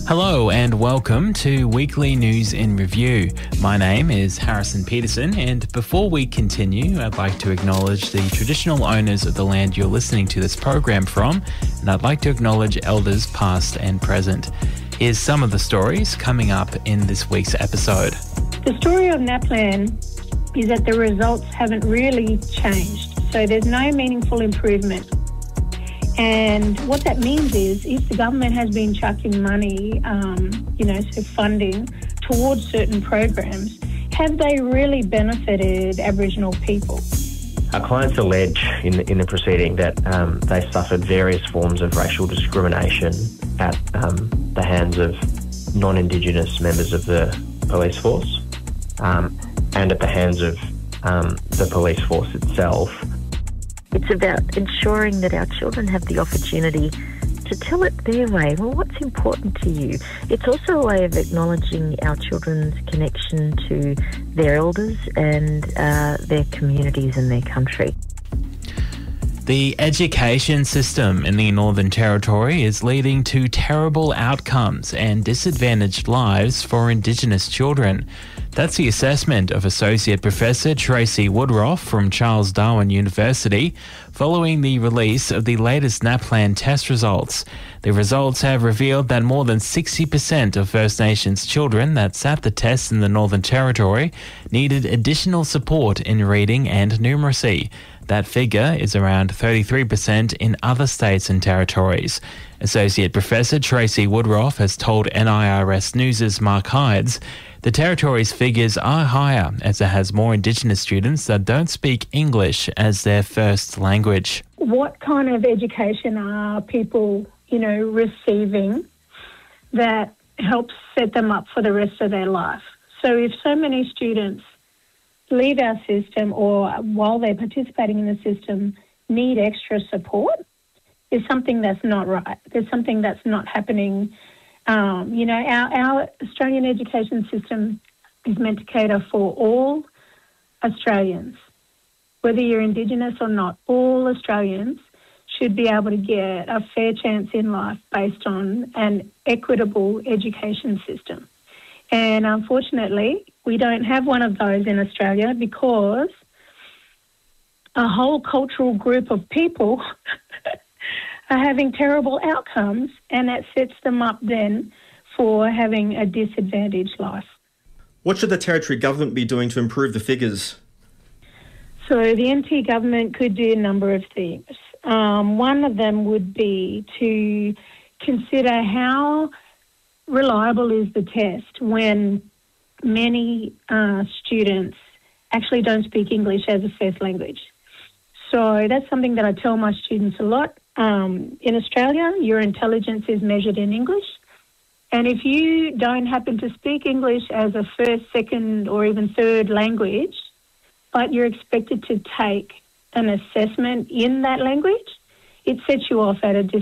Hello and welcome to Weekly News in Review. My name is Harrison Peterson, and before we continue, I'd like to acknowledge the traditional owners of the land you're listening to this program from, and I'd like to acknowledge elders past and present. Here's some of the stories coming up in this week's episode. The story of NAPLAN is that the results haven't really changed, so there's no meaningful improvement. And what that means is if the government has been chucking money, so funding towards certain programs, have they really benefited Aboriginal people? Our clients allege in the proceeding that they suffered various forms of racial discrimination at the hands of non-Indigenous members of the police force and at the hands of the police force itself. It's about ensuring that our children have the opportunity to tell it their way. Well, what's important to you? It's also a way of acknowledging our children's connection to their elders and their communities and their country. The education system in the Northern Territory is leading to terrible outcomes and disadvantaged lives for Indigenous children. That's the assessment of Associate Professor Tracy Woodroffe from Charles Darwin University following the release of the latest NAPLAN test results. The results have revealed that more than 60% of First Nations children that sat the test in the Northern Territory needed additional support in reading and numeracy. That figure is around 33% in other states and territories. Associate Professor Tracy Woodroffe has told NIRS News' Mark Hydes the Territory's figures are higher as it has more Indigenous students that don't speak English as their first language. What kind of education are people, receiving that helps set them up for the rest of their life? So if so many students leave our system or while they're participating in the system need extra support, there's something that's not right. There's something that's not happening. Our Australian education system is meant to cater for all Australians. Whether you're Indigenous or not, all Australians should be able to get a fair chance in life based on an equitable education system. And unfortunately, we don't have one of those in Australia because a whole cultural group of people are having terrible outcomes, and that sets them up then for having a disadvantaged life. What should the Territory Government be doing to improve the figures? So the NT Government could do a number of things. One of them would be to consider how reliable is the test when many students actually don't speak English as a first language. So that's something that I tell my students a lot. In Australia, your intelligence is measured in English. And if you don't happen to speak English as a first, second, or even third language, but you're expected to take an assessment in that language, it sets you off at a